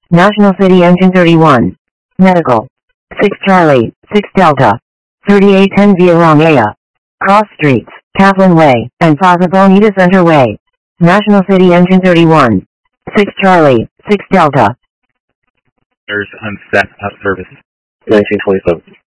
National City Engine 31. Medical. 6 Charlie, 6 Delta. 3810 Via Romea. Cross Streets, Kaplan Way, and Plaza Bonitas underway. National City Engine 31. 6 Charlie, 6 Delta. On set of service. 1927.